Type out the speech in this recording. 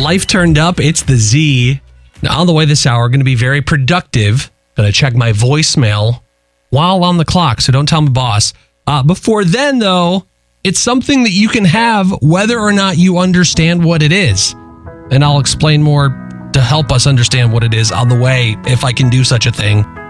Life turned up. It's the Z. Now, on the way this hour, going to be very productive. Going to check my voicemail while on the clock, so don't tell my boss. Before then, though, it's something that you can have whether or not you understand what it is. And I'll explain more to help us understand what it is on the way, if I can do such a thing.